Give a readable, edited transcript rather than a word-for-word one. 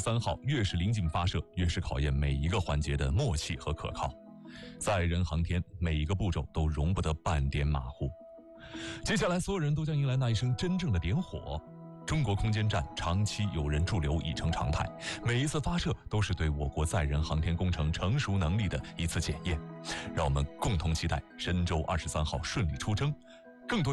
23号越是临近发射，越是考验每一个环节的默契和可靠。载人航天每一个步骤都容不得半点马虎。接下来所有人都将迎来那一声真正的点火。中国空间站长期有人驻留已成常态，每一次发射都是对我国载人航天工程成熟能力的一次检验。让我们共同期待神舟23号顺利出征。更多